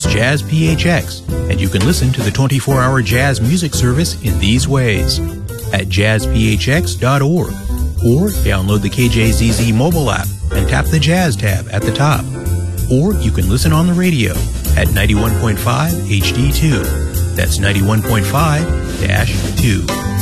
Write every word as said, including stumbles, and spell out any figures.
Jazz P H X, and you can listen to the twenty-four hour jazz music service in these ways: at jazz p h x dot org, or download the K J Z Z mobile app and tap the Jazz tab at the top. Or you can listen on the radio at ninety-one point five H D two. That's ninety-one point five dash two.